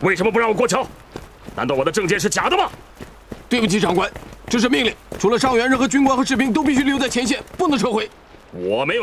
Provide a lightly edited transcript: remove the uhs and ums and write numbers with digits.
为什么不让我过桥？难道我的证件是假的吗？ 对不起，长官，这是命令，除了伤员，任何军官和士兵都必须留在前线，不能撤回。 我没有。